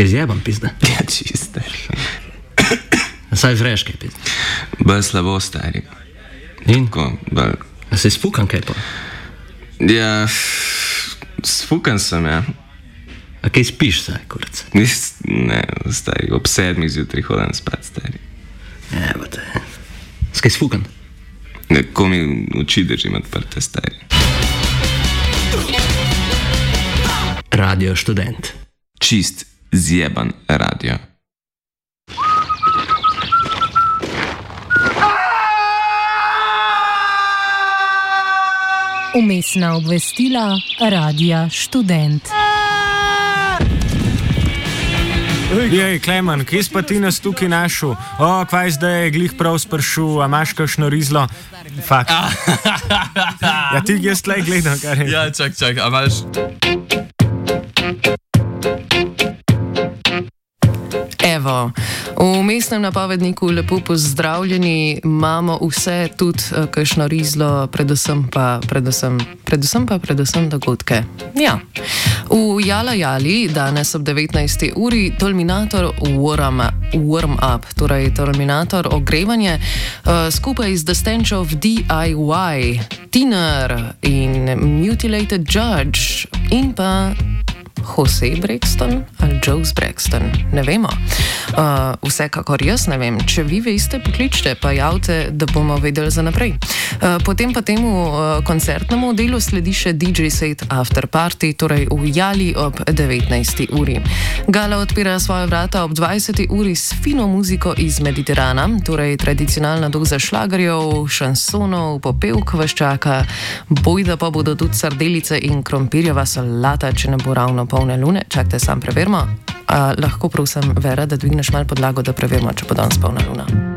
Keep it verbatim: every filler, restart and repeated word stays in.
Kaj zjebam, pizda? Ja, čist, stari. Saj vreš, kaj pizda. Bolj slabo, stari. In? Tako, bolj... A se sfukan kaj pa? Ja, sfukan sem, ja. A kaj spiš, saj, kurc? Nis, ne, stari, ob sedmih zjutraj hodim spat, stari. Evo te. Skaj sfukan? Ko mi oči držim odprte, stari. Radio Študent. Čist zjeban radio. Umestna obvestila Radia Študent. Jej, Klemen, kje pa ti nas tukaj našel? O, kvaj zdaj je glih prav sprašul, a imaš kakšno rizlo? Fakt. Ja, ti jaz tlej gledam, kar je. Ja, čak, čak, a imaš... Evo, v mestnem napovedniku lepo pozdravljeni, imamo vse, tudi uh, kakšno rizlo, predvsem pa, predvsem, predvsem pa, predvsem dogodke. Ja. V Jala Jali danes ob devetnajsti uri Tolminator Warm, warm Up, torej Tolminator ogrevanje, uh, skupaj z The Stench of D I Y, Tiner in Mutilated Judge in pa Jose Brexton ali Joe Brexton, ne vemo. Uh, vsekakor jaz ne vem. Če vi veste, pokličte, pa javite, da bomo vedeli za naprej. Uh, potem pa temu uh, koncertnemu delu sledi še D J set After Party, torej v Jali ob devetnajsti uri. Gala odpira svoje vrata ob dvajseti uri s fino muziko iz Mediterana, torej tradicionalna doza šlagerjev, šansonov, popevk vas čaka, bojda pa bodo tudi sardelice in krompirjeva solata, če ne bo ravno polne lune. Čakajte, sam preverimo. A, lahko prosim, Vera, da dvigneš malo podlago, da preverimo, če bo danes polna luna.